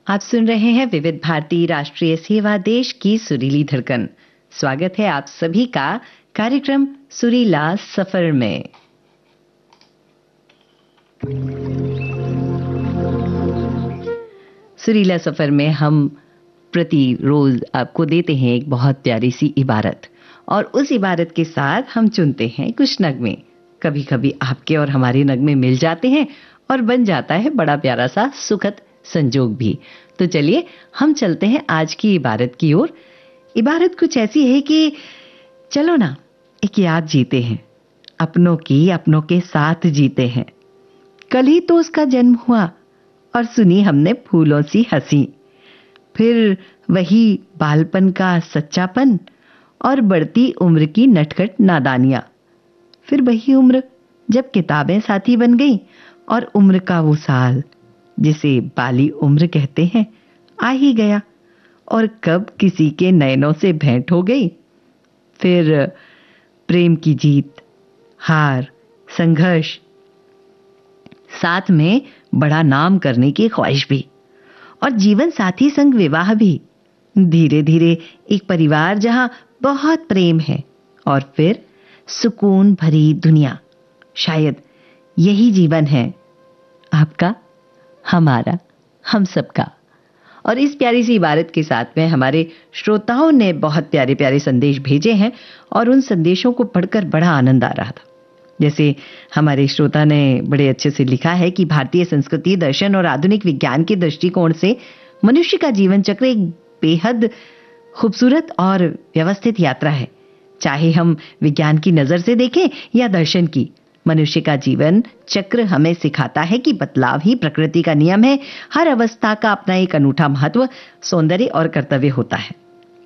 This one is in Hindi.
आप सुन रहे हैं विविध भारती राष्ट्रीय सेवा देश की सुरीली धड़कन। स्वागत है आप सभी का कार्यक्रम सुरीला सफर में। सुरीला सफर में हम प्रतिरोज आपको देते हैं एक बहुत प्यारी सी इबारत, और उस इबारत के साथ हम चुनते हैं कुछ नगमे। कभी कभी आपके और हमारे नगमे मिल जाते हैं और बन जाता है बड़ा प्यारा सा सुखद संजोग भी। तो चलिए हम चलते हैं आज की इबारत की ओर। इबारत कुछ ऐसी है कि चलो ना एक याद जीते हैं, अपनों की अपनों के साथ जीते हैं। कल ही तो उसका जन्म हुआ और सुनी हमने फूलों सी हंसी। फिर वही बालपन का सच्चापन और बढ़ती उम्र की नटखट नादानियां। फिर वही उम्र जब किताबें साथी बन गई और उम्र का वो साल जिसे बाली उम्र कहते हैं आ ही गया, और कब किसी के नयनों से भेंट हो गई। फिर प्रेम की जीत, हार, संघर्ष, साथ में बड़ा नाम करने की ख्वाहिश भी, और जीवन साथी संग विवाह भी। धीरे धीरे एक परिवार जहां बहुत प्रेम है, और फिर सुकून भरी दुनिया। शायद यही जीवन है, आपका, हमारा, हम सबका। और इस प्यारी सी इबारत के साथ में हमारे श्रोताओं ने बहुत प्यारे प्यारे संदेश भेजे हैं, और उन संदेशों को पढ़कर बड़ा आनंद आ रहा था। जैसे हमारे श्रोता ने बड़े अच्छे से लिखा है कि भारतीय संस्कृति, दर्शन और आधुनिक विज्ञान के दृष्टिकोण से मनुष्य का जीवन चक्र एक बेहद खूबसूरत और व्यवस्थित यात्रा है। चाहे हम विज्ञान की नजर से देखें या दर्शन की, मनुष्य का जीवन चक्र हमें सिखाता है कि बदलाव ही प्रकृति का नियम है। हर अवस्था का अपना एक अनूठा महत्व, सौंदर्य और कर्तव्य होता है।